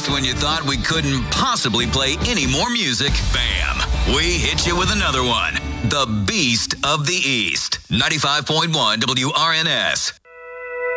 Just when you thought we couldn't possibly play any more music, bam, we hit you with another one. The Beast of the East. 95.1 WRNS.